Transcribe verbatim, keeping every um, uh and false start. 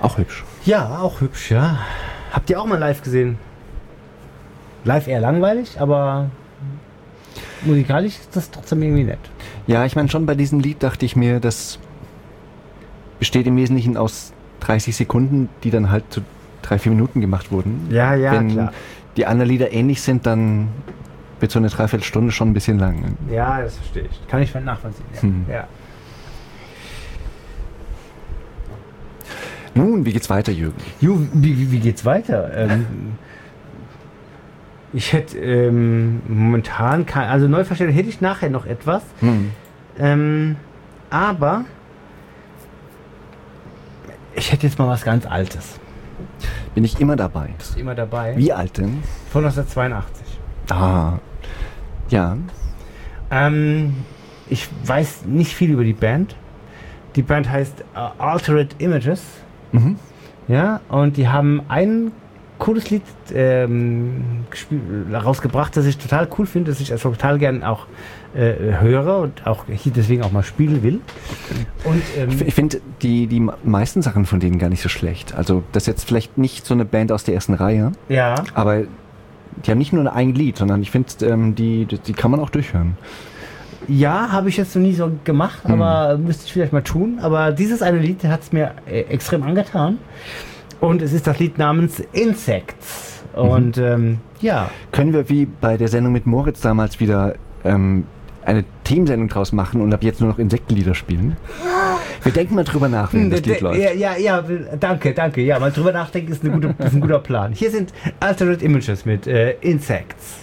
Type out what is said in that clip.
Auch hübsch. Ja, auch hübsch, ja. Habt ihr auch mal live gesehen? Live eher langweilig, aber musikalisch ist das trotzdem irgendwie nett. Ja, ich meine, schon bei diesem Lied dachte ich mir, das besteht im Wesentlichen aus dreißig Sekunden, die dann halt zu drei, vier Minuten gemacht wurden. Ja, ja, Wenn klar. die anderen Lieder ähnlich sind, dann wird so eine Dreiviertelstunde schon ein bisschen lang. Ja, das verstehe ich. Kann ich nachvollziehen. Ja. Hm. Ja. Nun, wie geht's weiter, Jürgen? Ju, wie, wie, wie geht's weiter? Ähm, ich hätte ähm, momentan kein, also Neuverstellung hätte ich nachher noch etwas. Hm. Ähm, aber ich hätte jetzt mal was ganz Altes. Bin ich immer dabei. Bist du immer dabei? Wie alt denn? Von neunzehnhundertzweiundachtzig. Ah, ja. Ähm, ich weiß nicht viel über die Band. Die Band heißt uh, Altered Images. Mhm. Ja, und die haben ein cooles Lied ähm, rausgebracht, das ich total cool finde, das ich also total gern auch äh, höre und auch hier deswegen auch mal spielen will. Und ähm, Ich finde die, die meisten Sachen von denen gar nicht so schlecht. Also das ist jetzt vielleicht nicht so eine Band aus der ersten Reihe, ja, aber die haben nicht nur ein Lied, sondern ich finde, ähm, die, die kann man auch durchhören. ja, habe ich jetzt noch nie so gemacht, Hm. aber müsste ich vielleicht mal tun. Aber dieses eine Lied hat es mir äh, extrem angetan. Und es ist das Lied namens Insects. Und Mhm. ähm, ja. Können wir wie bei der Sendung mit Moritz damals wieder ähm, eine Themensendung draus machen und ab jetzt nur noch Insektenlieder spielen? Wir denken mal drüber nach, wenn das Lied läuft. Ja, ja, ja, danke, danke. Ja, mal drüber nachdenken ist, eine gute, ist ein guter Plan. Hier sind Altered Images mit äh, Insects.